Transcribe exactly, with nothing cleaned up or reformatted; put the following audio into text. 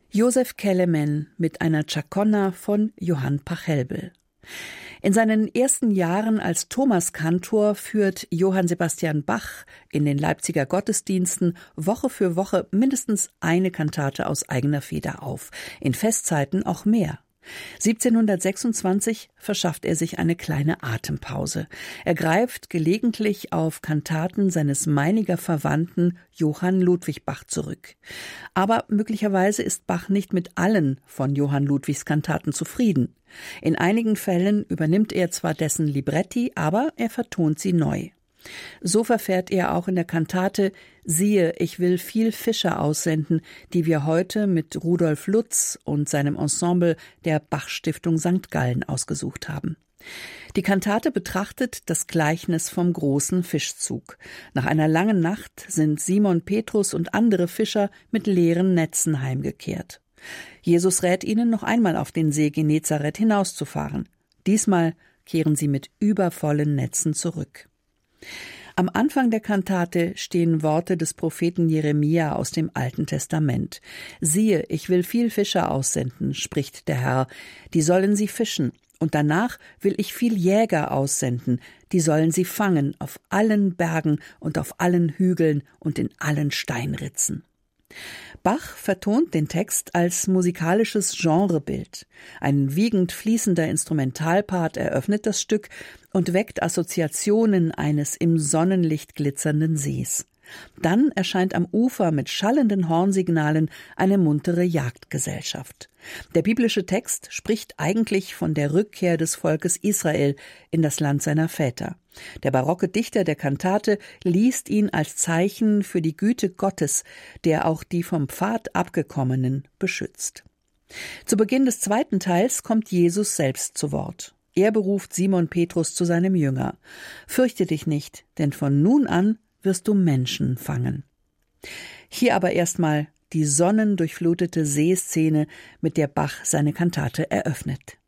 Josef Kelemen mit einer Chaconne von Johann Pachelbel. In seinen ersten Jahren als Thomaskantor führt Johann Sebastian Bach in den Leipziger Gottesdiensten Woche für Woche mindestens eine Kantate aus eigener Feder auf, in Festzeiten auch mehr. siebzehnhundertsechsundzwanzig verschafft er sich eine kleine Atempause. Er greift gelegentlich auf Kantaten seines Meininger Verwandten Johann Ludwig Bach zurück. Aber möglicherweise ist Bach nicht mit allen von Johann Ludwigs Kantaten zufrieden. In einigen Fällen übernimmt er zwar dessen Libretti, aber er vertont sie neu. So verfährt er auch in der Kantate »Siehe, ich will viel Fischer aussenden«, die wir heute mit Rudolf Lutz und seinem Ensemble der Bach-Stiftung Sankt Gallen ausgesucht haben. Die Kantate betrachtet das Gleichnis vom großen Fischzug. Nach einer langen Nacht sind Simon Petrus und andere Fischer mit leeren Netzen heimgekehrt. Jesus rät ihnen, noch einmal auf den See Genezareth hinauszufahren. Diesmal kehren sie mit übervollen Netzen zurück. Am Anfang der Kantate stehen Worte des Propheten Jeremia aus dem Alten Testament. »Siehe, ich will viel Fischer aussenden«, spricht der Herr, »die sollen sie fischen, und danach will ich viel Jäger aussenden, die sollen sie fangen auf allen Bergen und auf allen Hügeln und in allen Steinritzen.« Bach vertont den Text als musikalisches Genrebild. Ein wiegend fließender Instrumentalpart eröffnet das Stück und weckt Assoziationen eines im Sonnenlicht glitzernden Sees. Dann erscheint am Ufer mit schallenden Hornsignalen eine muntere Jagdgesellschaft. Der biblische Text spricht eigentlich von der Rückkehr des Volkes Israel in das Land seiner Väter. Der barocke Dichter der Kantate liest ihn als Zeichen für die Güte Gottes, der auch die vom Pfad Abgekommenen beschützt. Zu Beginn des zweiten Teils kommt Jesus selbst zu Wort. Er beruft Simon Petrus zu seinem Jünger. »Fürchte dich nicht, denn von nun an wirst du Menschen fangen.« Hier aber erstmal die sonnendurchflutete Seeszene, mit der Bach seine Kantate eröffnet.